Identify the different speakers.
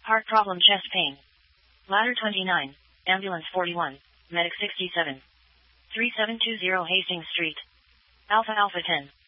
Speaker 1: Heart problem, chest pain. Ladder 29, ambulance 41, medic 67. 3720 Hastings Street. Alpha Alpha 10.